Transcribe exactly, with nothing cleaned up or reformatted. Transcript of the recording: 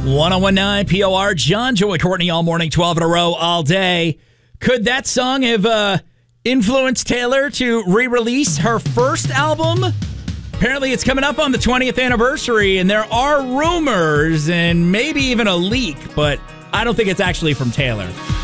ten nineteen P O R, John, Joey, Courtney, all morning, twelve in a row, all day. Could that song have uh, influenced Taylor to re-release her first album? Apparently it's coming up on the twentieth anniversary, and there are rumors and maybe even a leak, but I don't think it's actually from Taylor.